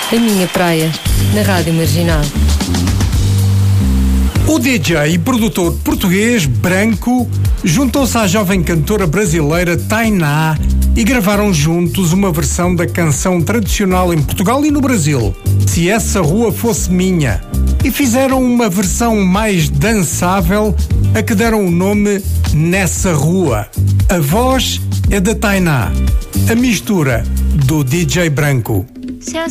A minha praia, na Rádio Marginal. O DJ e produtor português Branco juntou-se à jovem cantora brasileira Tainá e gravaram juntos uma versão da canção tradicional em Portugal e no Brasil, Se Essa Rua Fosse Minha, e fizeram uma versão mais dançável a que deram o nome Nessa Rua. A voz é da Tainá, a mistura do DJ Branco.